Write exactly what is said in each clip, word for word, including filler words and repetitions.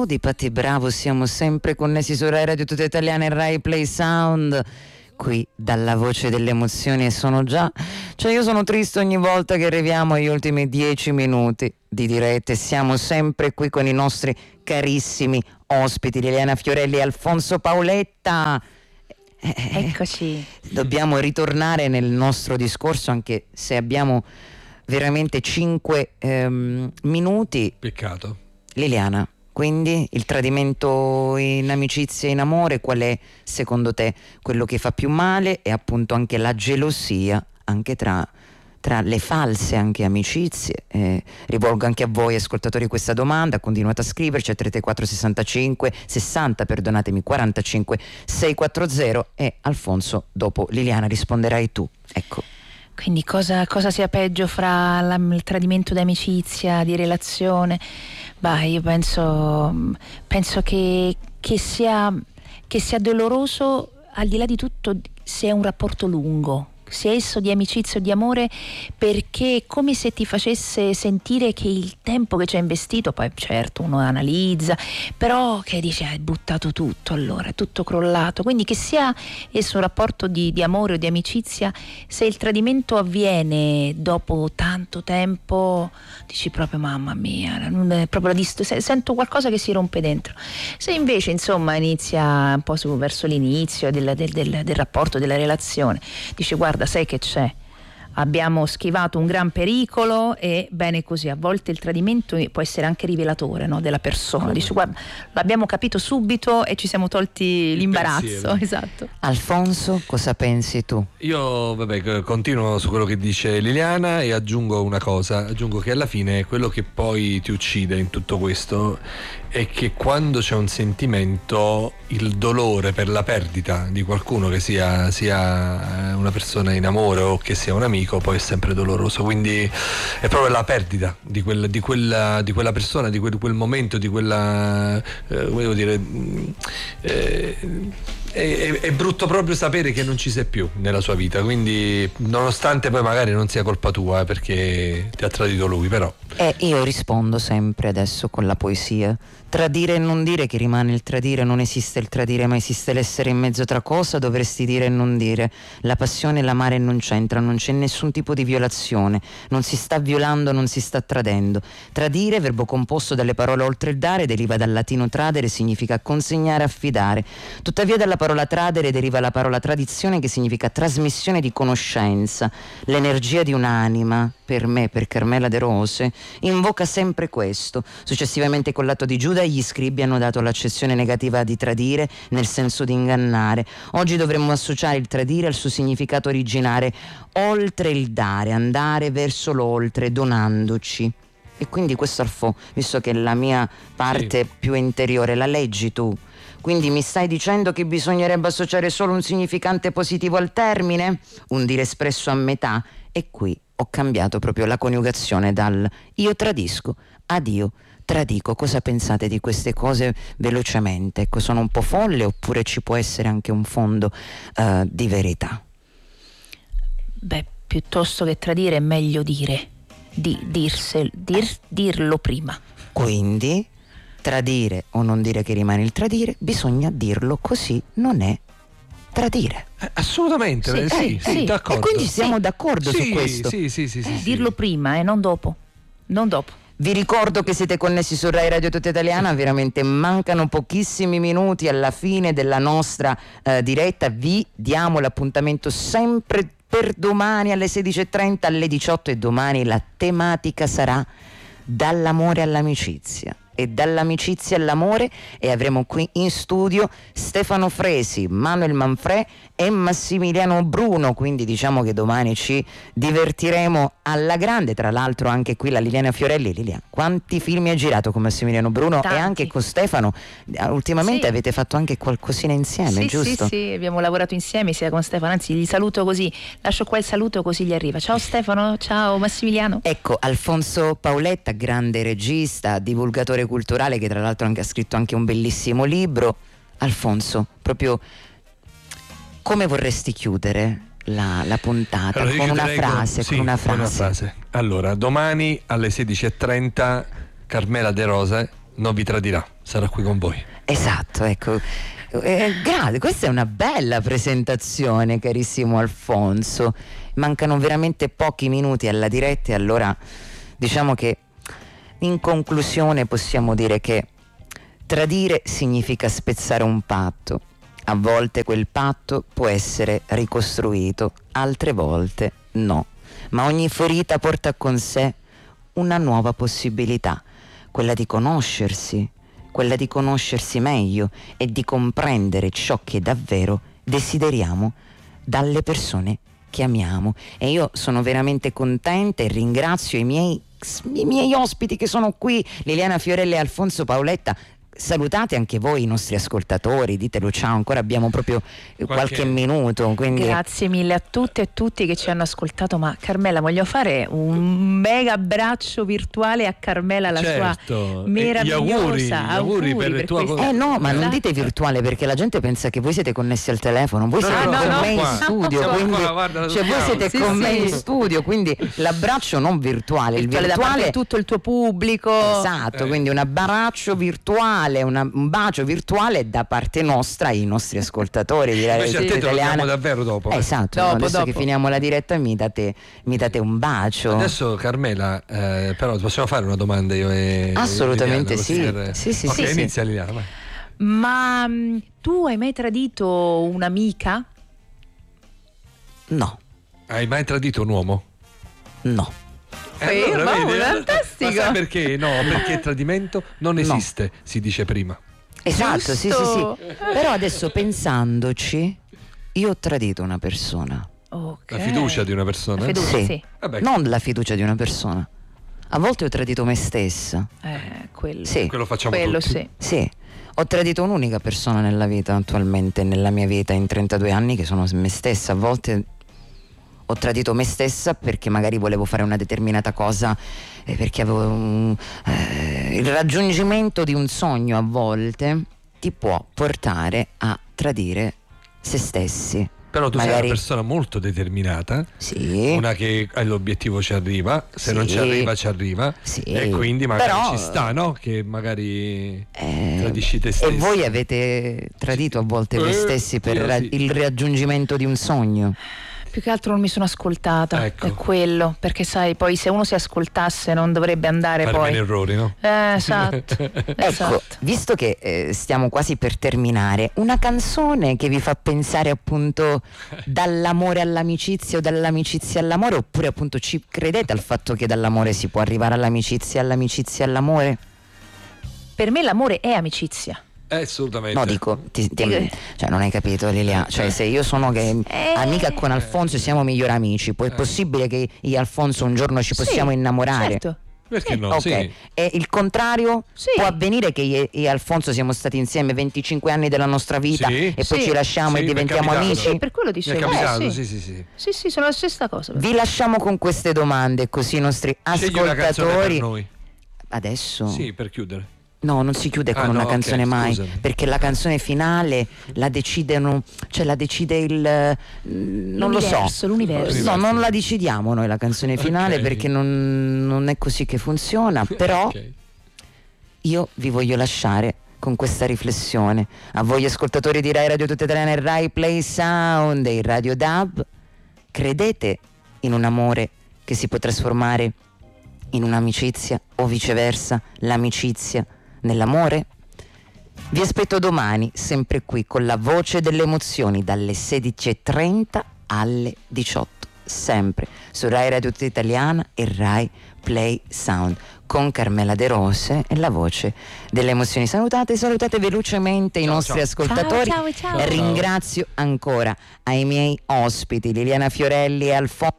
Bravo di Patti Bravo, siamo sempre connessi su Rai Radio Tutta Italiana e Rai Play Sound, qui dalla voce delle emozioni, e sono già, cioè io sono triste ogni volta che arriviamo agli ultimi dieci minuti di diretta e siamo sempre qui con i nostri carissimi ospiti Liliana Fiorelli e Alfonso Paoletta. Eccoci. Dobbiamo ritornare nel nostro discorso, anche se abbiamo veramente cinque ehm, minuti. Peccato. Liliana, quindi il tradimento in amicizia e in amore, qual è secondo te quello che fa più male? E appunto anche la gelosia, anche tra, tra le false anche amicizie. Eh, rivolgo anche a voi ascoltatori questa domanda, continuate a scriverci a tre tre quattro sessantacinque sessanta, perdonatemi, quarantacinque seicentoquaranta, e Alfonso, dopo Liliana risponderai tu. Ecco. Quindi cosa, cosa sia peggio fra la, il tradimento di amicizia, di relazione? Bah, io penso, penso che, che, sia, che sia doloroso, al di là di tutto, se è un rapporto lungo, sia esso di amicizia o di amore, perché è come se ti facesse sentire che il tempo che ci ha investito, poi certo uno analizza, però che dice hai buttato tutto, allora è tutto crollato. Quindi che sia esso un rapporto di, di amore o di amicizia, se il tradimento avviene dopo tanto tempo dici proprio mamma mia, non è proprio la dist- sento qualcosa che si rompe dentro. Se invece insomma inizia un po' su, verso l'inizio del, del, del, del rapporto, della relazione, dice guarda, sai che c'è, abbiamo schivato un gran pericolo e bene così. A volte il tradimento può essere anche rivelatore, no, della persona. Come? Dice guarda, l'abbiamo capito subito e ci siamo tolti Il l'imbarazzo. pensiero. Esatto. Alfonso, cosa pensi tu? Io vabbè continuo su quello che dice Liliana e aggiungo una cosa, aggiungo che alla fine quello che poi ti uccide in tutto questo è che quando c'è un sentimento, il dolore per la perdita di qualcuno, che sia, sia una persona in amore o che sia un amico, poi è sempre doloroso. Quindi è proprio la perdita di, quel, di, quella, di quella persona, di quel, quel momento, di quella eh, come devo dire eh, È, è brutto proprio sapere che non ci sei più nella sua vita, quindi nonostante poi magari non sia colpa tua, perché ti ha tradito lui, però Eh, io rispondo sempre adesso con la poesia. Tradire e non dire, che rimane il tradire. Non esiste il tradire, ma esiste l'essere in mezzo tra cosa dovresti dire e non dire. La passione e l'amare non c'entra, non c'è nessun tipo di violazione, non si sta violando, non si sta tradendo. Tradire, verbo composto dalle parole oltre il dare, deriva dal latino tradere, significa consegnare, affidare. Tuttavia dalla parola tradere deriva la parola tradizione, che significa trasmissione di conoscenza. L'energia di un'anima, per me, per Carmela De Rose, invoca sempre questo. Successivamente con l'atto di Giuda gli scribi hanno dato l'accezione negativa di tradire, nel senso di ingannare. Oggi dovremmo associare il tradire al suo significato originale, oltre il dare, andare verso l'oltre, donandoci. E quindi questo, Alfo, visto che è la mia parte sì. più interiore, la leggi tu. Quindi mi stai dicendo che bisognerebbe associare solo un significante positivo al termine? Un dire espresso a metà? E qui ho cambiato proprio la coniugazione dal io tradisco ad io tradico. Cosa pensate di queste cose velocemente? Ecco, sono un po' folle oppure ci può essere anche un fondo uh, di verità? Beh, piuttosto che tradire è meglio dire, di, dirsel, dir, dirlo prima. Quindi tradire o non dire, che rimane il tradire, bisogna dirlo, così non è tradire. Eh, assolutamente, Sì, eh, sì, eh, sì, sì. d'accordo. E quindi siamo Sì. d'accordo sì, su questo. Sì, sì, sì, sì, Eh, sì. dirlo prima e eh, non dopo. Non dopo. Vi ricordo che siete connessi su Rai Radio Tutta Italiana, veramente mancano pochissimi minuti alla fine della nostra eh, diretta. Vi diamo l'appuntamento sempre per domani alle sedici e trenta, alle diciotto, e domani la tematica sarà dall'amore all'amicizia e dall'amicizia all'amore, e avremo qui in studio Stefano Fresi, Manuel Manfrè e Massimiliano Bruno, quindi diciamo che domani ci divertiremo alla grande. Tra l'altro anche qui la Liliana Fiorelli. Liliana, quanti film hai girato con Massimiliano Bruno? Tanti. E anche con Stefano? Ultimamente Sì. avete fatto anche qualcosina insieme, Sì, giusto? sì, sì, abbiamo lavorato insieme sia con Stefano, anzi gli saluto così, lascio qua il saluto così gli arriva. Ciao Stefano, ciao Massimiliano. Ecco, Alfonso Paoletta, grande regista, divulgatore culturale, che tra l'altro anche ha scritto anche un bellissimo libro. Alfonso, proprio come vorresti chiudere la, la puntata? Allora, con, una chiuderei frase, con, sì, con una con una frase. frase. Allora, domani alle sedici e trenta Carmela De Rose non vi tradirà. sarà qui con voi. Esatto, ecco. Eh, grazie, questa è una bella presentazione, carissimo Alfonso. Mancano veramente pochi minuti alla diretta e allora diciamo che in conclusione possiamo dire che tradire significa spezzare un patto. A volte quel patto può essere ricostruito, altre volte no. Ma ogni ferita porta con sé una nuova possibilità, quella di conoscersi, quella di conoscersi meglio e di comprendere ciò che davvero desideriamo dalle persone che amiamo. E io sono veramente contenta e ringrazio i miei, i miei ospiti che sono qui, Liliana Fiorelli e Alfonso Paoletta. Salutate anche voi i nostri ascoltatori, ditelo ciao, ancora abbiamo proprio qualche, qualche minuto. Quindi... Grazie mille a tutte e tutti che ci hanno ascoltato, ma Carmela, voglio fare un mega abbraccio virtuale a Carmela, la certo. sua meravigliosa gli auguri, gli auguri, auguri per, per tua co- Eh no, ma non dite virtuale perché la gente pensa che voi siete connessi al telefono, voi no, siete no, con no, me no, in qua. studio, Siamo quindi qua, guarda, cioè voi siete sì, con sì. me in studio, quindi l'abbraccio non virtuale, il virtuale, virtuale da parte di tutto il tuo pubblico. Esatto, Eh. quindi un abbraccio virtuale, una, un bacio virtuale da parte nostra ai nostri ascoltatori di Radio Invece a te te lo Italiana. diamo davvero dopo. Eh, eh. esatto, Dopo, adesso dopo. che finiamo la diretta mi date, mi date un bacio. Adesso Carmela, eh, però possiamo fare una domanda io e Assolutamente Liliana, sì. per- Sì, sì, ok, sì, sì. inizia Liliana, vai. Ma mh, tu hai mai tradito un'amica? No, Hai mai tradito un uomo? no. Eh, allora, wow, vedi, eh? fantastico. Ma sai perché? No, perché il tradimento non esiste, si dice prima. Esatto, sì, sì, Giusto. sì. Però adesso pensandoci, io ho tradito una persona. Ok. La fiducia di una persona. La fiducia, Sì. sì. Vabbè, Non la fiducia di una persona. A volte ho tradito me stessa. Eh, quello. Sì. quello facciamo Quello tutti. sì. Sì, ho tradito un'unica persona nella vita attualmente, nella mia vita in trentadue anni, che sono me stessa. A volte ho tradito me stessa perché magari volevo fare una determinata cosa, eh, perché avevo un, eh, il raggiungimento di un sogno a volte ti può portare a tradire se stessi. Però tu sei Magari- una persona molto determinata, Sì. una che all'obiettivo ci arriva, se Sì. non ci arriva ci arriva, Sì. e quindi magari Però- ci sta, no? Che magari Eh, tradisci te stesso. e voi avete tradito a volte voi Eh, stessi per io ra- sì. il raggiungimento di un sogno. Più che altro non mi sono ascoltata, Ecco. è quello, perché sai, poi se uno si ascoltasse non dovrebbe andare fare poi. meno errori, no? Eh, esatto. Ecco, esatto. visto che eh, stiamo quasi per terminare, una canzone che vi fa pensare appunto dall'amore all'amicizia o dall'amicizia all'amore, oppure appunto ci credete al fatto che dall'amore si può arrivare all'amicizia, all'amicizia all'amore? Per me l'amore è amicizia. Eh, assolutamente. No, dico, ti- ti- Dico- cioè non hai capito Lilia, cioè se io sono che, Eh. amica con Alfonso e siamo migliori amici, poi è possibile che io e Alfonso un giorno ci possiamo Sì, innamorare? Certo. Perché Sì. no? Ok, Sì. e il contrario? Sì. Può avvenire che io e Alfonso siamo stati insieme venticinque anni della nostra vita Sì. e poi Sì. ci lasciamo Sì, e mi è diventiamo capitato. amici? Sì, per quello Mi è dicevo. capitato, eh, sì, sì. sì, sì. Sì, sì, sono la stessa cosa. Vi lasciamo con queste domande così i nostri Scegli una canzone per ascoltatori. noi. Adesso? Sì, per chiudere. No, non si chiude con Ah, no, una ok, canzone mai, scusami. perché la canzone finale la decidono, cioè la decide il mm, non lo so. L'universo, l'universo. No, non la decidiamo noi la canzone finale Ok. perché non, non è così che funziona, però Ok. io vi voglio lasciare con questa riflessione. A voi ascoltatori di Rai Radio Tutta Italiana e Rai Play Sound e il Radio D A B, credete in un amore che si può trasformare in un'amicizia o viceversa, l'amicizia nell'amore? Vi aspetto domani, sempre qui, con la voce delle emozioni, dalle sedici e trenta alle diciotto, sempre su Rai Radio Tutta Italiana e Rai Play Sound, con Carmela De Rose e la voce delle emozioni. Salutate, salutate velocemente i Ciao, nostri ciao. ascoltatori. Ciao, ciao, ciao. Ringrazio ancora ai miei ospiti, Liliana Fiorelli e Alfonso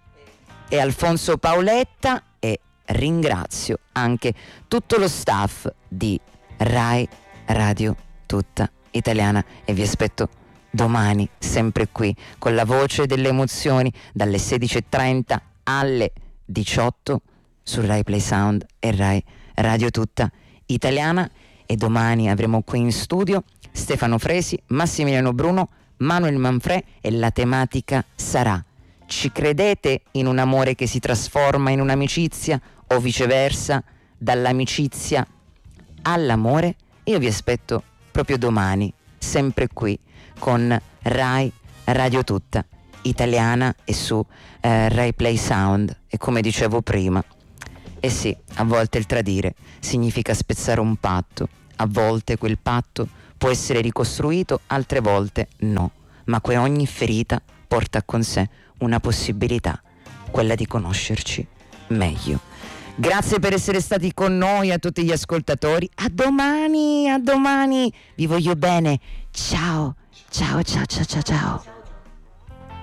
e Alfonso Paoletta, e ringrazio anche tutto lo staff di Rai Radio Tutta Italiana e vi aspetto domani sempre qui con la voce delle emozioni dalle sedici e trenta alle diciotto su Rai Play Sound e Rai Radio Tutta Italiana. E domani avremo qui in studio Stefano Fresi, Massimiliano Bruno, Manuel Manfrè e la tematica sarà: ci credete in un amore che si trasforma in un'amicizia o viceversa, dall'amicizia all'amore? Io vi aspetto proprio domani, sempre qui, con Rai Radio Tutta, italiana e su eh, Rai Play Sound. E come dicevo prima, eh sì, a volte il tradire significa spezzare un patto, a volte quel patto può essere ricostruito, altre volte no, ma que ogni ferita porta con sé una possibilità, quella di conoscerci meglio. Grazie per essere stati con noi, a tutti gli ascoltatori. A domani, a domani. Vi voglio bene. Ciao, ciao, ciao, ciao, ciao, ciao.